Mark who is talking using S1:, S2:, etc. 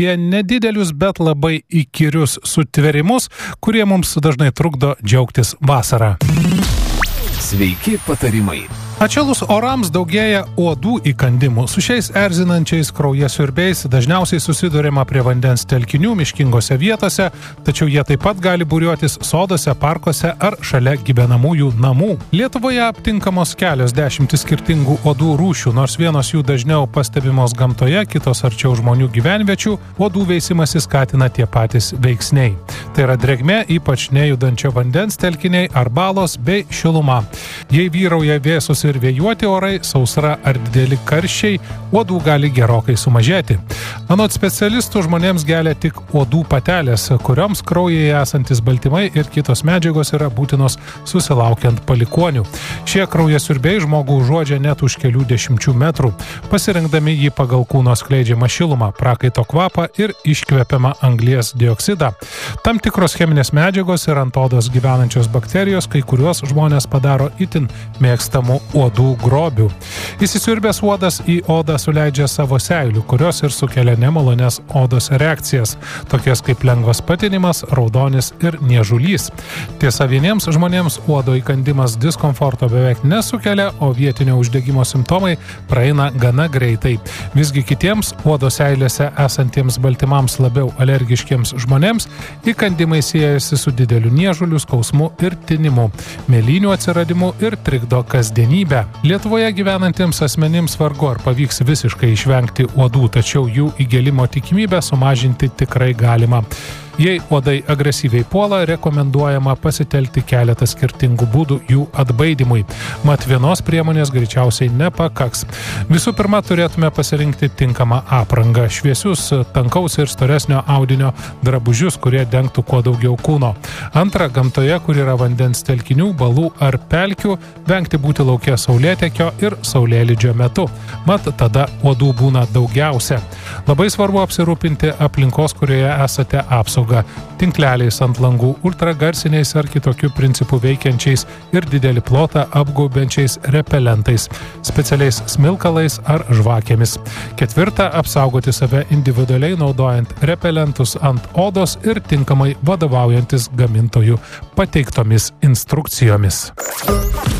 S1: apie nedidelius, bet labai įkyrius sutvėrimus, kurie mums dažnai trukdo džiaugtis vasarą.
S2: Sveiki patarimai.
S1: Atšilus orams daugėja uodų įkandimų. Su šiais erzinančiais kraujasiurbiais dažniausiai susiduriama prie vandens telkinių miškingose vietose, tačiau jie taip pat gali būriuotis sodose, parkuose ar šalia gyvenamųjų namų. Lietuvoje aptinkamos kelios dešimtys skirtingų uodų rūšių, nors vienos jų dažniau pastebimos gamtoje, kitos arčiau žmonių gyvenviečių, uodų veisimasi skatina tie patys veiksniai. Tai yra drėgmė, ypač nejudančio vandens telkiniai ar balos bei šiluma. Jei vyrauja vėsus ir vėjuoti orai, sausra ar dideli karščiai, uodų gali gerokai sumažėti. Anot specialistų, žmonėms gelia tik uodų patelės, kurioms kraujyje esantis baltymai ir kitos medžiagos yra būtinos susilaukiant palikuonių. Šie kraujasiurbiai žmogų užuodžia net už kelių dešimčių metrų, pasirinkdami jį pagal kūno skleidžiamą šilumą, prakaito kvapą ir iškvepiamą anglies dioksidą. Tam tikros cheminės medžiagos ir ant odos gyvenančios bakterijos kai kuriuos žmonės padaro itin mėgstamų uodų grobių. Įsisiurbęs uodas į odą suleidžia savo seilių, kurios ir sukelia nemalonias odos reakcijas, tokias kaip lengvas patinimas, raudonis ir niežulys. Tiesa, vieniems žmonėms uodo įkandimas diskomforto beveik nesukelia, o vietinio uždegimo simptomai praeina gana greitai. Visgi kitiems uodo seilėse esantiems baltymams labiau alergiškiems žmonėms įkandimai siejasi su dideliu niežuliu, skausmu ir tinimu, mėlynių atsiradimu ir trikdo kasdienybę. Lietuvoje gyvenantiems asmenims vargu ar pavyks visiškai išvengti uodų, tačiau jų įgėlimo tikimybę sumažinti tikrai galima. Jei uodai agresyviai puola, rekomenduojama pasitelkti keletą skirtingų būdų jų atbaidymui. Mat vienos priemonės greičiausiai nepakaks. Visų pirma, turėtume pasirinkti tinkamą aprangą, šviesius, tankaus ir storesnio audinio drabužius, kurie dengtų kuo daugiau kūno. Antra, gamtoje, kur yra vandens telkinių, balų ar pelkių, vengti būti lauke saulėtekio ir saulėlydžio metu. Mat tada uodų būna daugiausia. Labai svarbu apsirūpinti aplinkos, kurioje esate apsaugą. Tinkleliais ant langų, ultragarsiniais ar kitokių principų veikiančiais ir didelį plotą apgaubiančiais repelentais, specialiais smilkalais ar žvakėmis. Ketvirta, apsaugoti save individualiai naudojant repelentus ant odos ir tinkamai vadovaujantis gamintojų pateiktomis instrukcijomis.